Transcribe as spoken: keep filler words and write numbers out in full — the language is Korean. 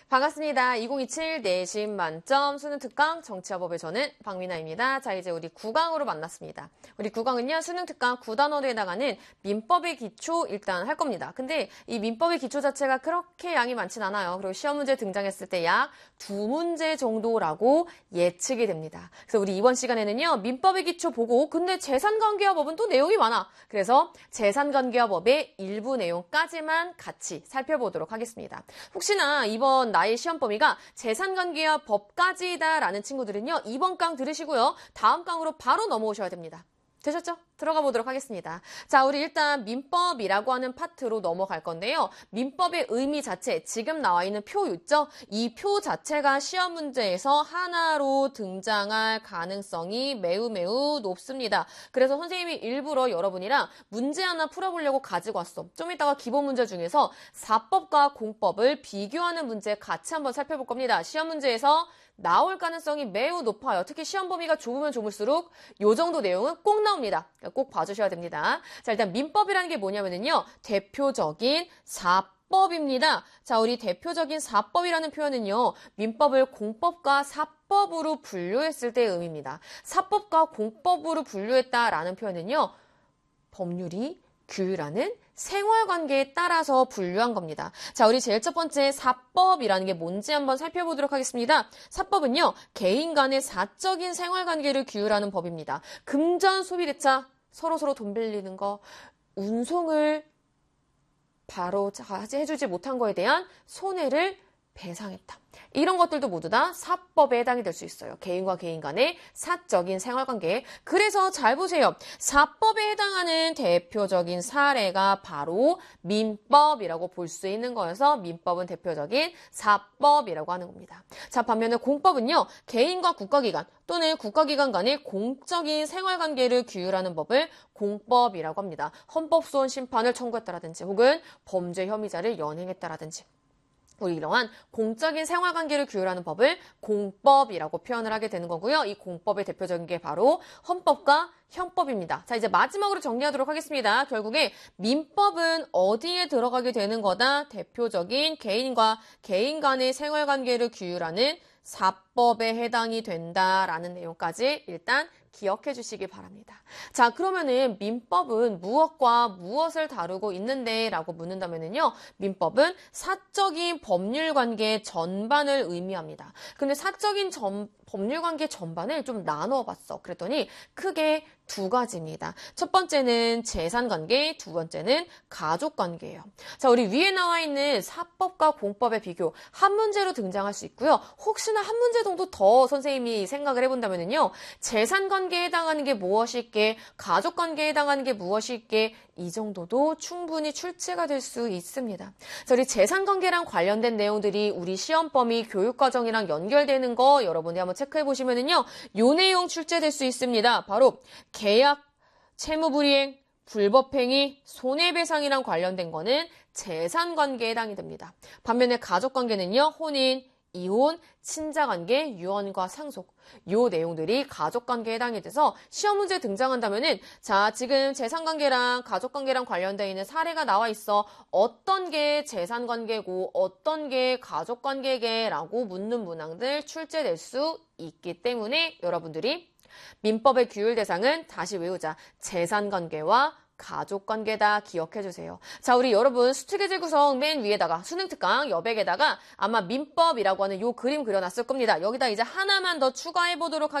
반갑습니다. 이천이십칠 내신 만점 수능 특강 정치화법의 저는 박민아입니다. 자, 이제 우리 구 강으로 만났습니다. 우리 구 강은요, 수능 특강 구 단원에 해당하는 민법의 기초 일단 할 겁니다. 근데 이 민법의 기초 자체가 그렇게 양이 많진 않아요. 그리고 시험 문제 등장했을 때 약 두 문제 정도라고 예측이 됩니다. 그래서 우리 이번 시간에는요, 민법의 기초 보고, 근데 재산관계화법은 또 내용이 많아. 그래서 재산관계화법의 일부 내용까지만 같이 살펴보도록 하겠습니다. 혹시나 이번 나의 시험 범위가 재산관계화법까지다라는 친구들은요, 이번 강 들으시고요, 다음 강으로 바로 넘어오셔야 됩니다. 되셨죠? 들어가 보도록 하겠습니다. 자, 우리 일단 민법이라고 하는 파트로 넘어갈 건데요. 민법의 의미 자체, 지금 나와 있는 표 있죠? 이 표 자체가 시험 문제에서 하나로 등장할 가능성이 매우 매우 높습니다. 그래서 선생님이 일부러 여러분이랑 문제 하나 풀어보려고 가지고 왔어. 좀 이따가 기본 문제 중에서 사법과 공법을 비교하는 문제 같이 한번 살펴볼 겁니다. 시험 문제에서 나올 가능성이 매우 높아요. 특히 시험 범위가 좁으면 좁을수록 이 정도 내용은 꼭 나옵니다. 꼭 봐주셔야 됩니다. 자, 일단 민법이라는 게 뭐냐면요, 대표적인 사법입니다. 자, 우리 대표적인 사법이라는 표현은요, 민법을 공법과 사법으로 분류했을 때의 의미입니다. 사법과 공법으로 분류했다라는 표현은요, 법률이 규율하는 생활관계에 따라서 분류한 겁니다. 자, 우리 제일 첫 번째 사법이라는 게 뭔지 한번 살펴보도록 하겠습니다. 사법은요, 개인 간의 사적인 생활관계를 규율하는 법입니다. 금전, 소비대차, 서로서로 돈 빌리는 거, 운송을 바로 해주지 못한 거에 대한 손해를 배상했다. 이런 것들도 모두 다 사법에 해당이 될 수 있어요. 개인과 개인 간의 사적인 생활관계. 그래서 잘 보세요. 사법에 해당하는 대표적인 사례가 바로 민법이라고 볼 수 있는 거여서 민법은 대표적인 사법이라고 하는 겁니다. 자, 반면에 공법은요, 개인과 국가기관 또는 국가기관 간의 공적인 생활관계를 규율하는 법을 공법이라고 합니다. 헌법소원 심판을 청구했다라든지 혹은 범죄 혐의자를 연행했다라든지 우리 이러한 공적인 생활관계를 규율하는 법을 공법이라고 표현을 하게 되는 거고요. 이 공법의 대표적인 게 바로 헌법과 형법입니다. 자, 이제 마지막으로 정리하도록 하겠습니다. 결국에 민법은 어디에 들어가게 되는 거다? 대표적인 개인과 개인 간의 생활관계를 규율하는 사법에 해당이 된다라는 내용까지 일단 기억해 주시기 바랍니다. 자, 그러면은 민법은 무엇과 무엇을 다루고 있는데 라고 묻는다면은요, 민법은 사적인 법률관계 전반을 의미합니다. 근데 사적인 전, 법률관계 전반을 좀 나눠 봤어. 그랬더니 크게 두 가지입니다. 첫 번째는 재산관계, 두 번째는 가족관계예요. 자, 우리 위에 나와 있는 사법과 공법의 비교, 한 문제로 등장할 수 있고요. 혹시나 한 문제 정도 더 선생님이 생각을 해본다면요, 재산관계에 해당하는 게 무엇일게, 가족관계에 해당하는 게 무엇일게, 이 정도도 충분히 출제가 될 수 있습니다. 자, 우리 재산관계랑 관련된 내용들이 우리 시험 범위 교육과정이랑 연결되는 거 여러분이 한번 체크해 보시면은요, 요 내용 출제될 수 있습니다. 바로 계약, 채무불이행, 불법행위, 손해배상이랑 관련된 거는 재산관계에 해당이 됩니다. 반면에 가족관계는요, 혼인, 이혼, 친자관계, 유언과 상속, 요 내용들이 가족관계에 해당이 돼서 시험 문제에 등장한다면은, 자, 지금 재산관계랑 가족관계랑 관련되어 있는 사례가 나와 있어. 어떤 게 재산관계고 어떤 게 가족관계게라고 묻는 문항들 출제될 수 있기 때문에 여러분들이 민법의 규율 대상은 다시 외우자. 재산관계와 가족관계다 기억해주세요. 자, 우리 여러분 수특예제 구성 맨 위에다가 수능특강 여백에다가 아마 민법이라고 하는 요 그림 그려놨을 겁니다. 여기다 이제 하나만 더 추가해보도록 하겠습니다.